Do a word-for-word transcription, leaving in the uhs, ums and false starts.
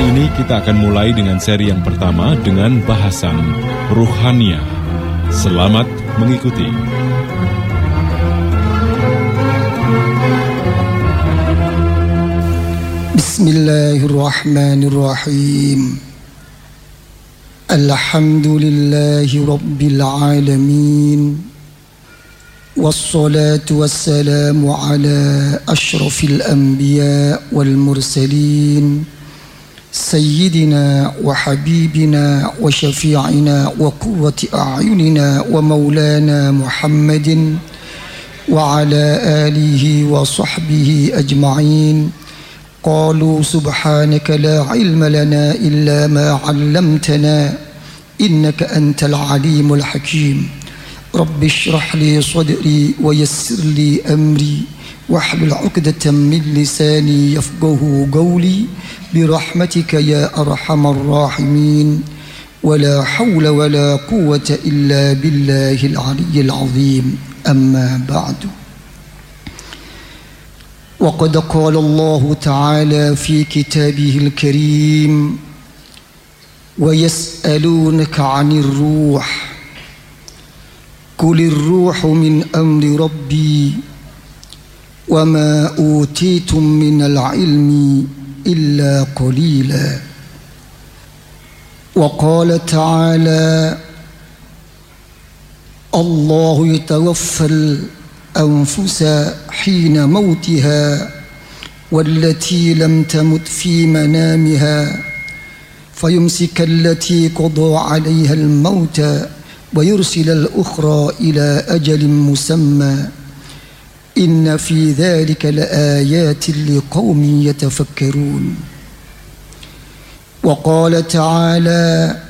ini kita akan mulai dengan seri yang pertama dengan bahasan Ruhaniyah. Selamat mengikuti. Bismillahirrahmanirrahim. Alhamdulillahi Rabbil Alamin. Wassalatu wassalamu ala ashrafil anbiya wal mursalin Sayyidina wa habibina wa syafi'ina wa qurrati a'yunina wa maulana Muhammadin wa ala alihi wa sahbihi ajma'in. Qalu subhanaka la ilma lana illa ma 'allamtana innaka antal alimul hakim. Rabbi shrah li sadri wa yassir li amri wahlul 'uqdatam min lisani yafqahu qawli birahmatika ya arhamar rahimin. Wala hawla wala quwwata illa billahil aliyyil azim. Amma ba'du. وقد قال الله تعالى في كتابه الكريم ويسألونك عن الروح قل الروح من أمر ربي وما أوتيتم من العلم إلا قليلا. وقال تعالى الله يتوفى الأنفس حين موتها والتي لم تمت في منامها فيمسك التي قضى عليها الموت ويرسل الأخرى إلى أجل مسمى إن في ذلك لآيات لقوم يتفكرون. وقال تعالى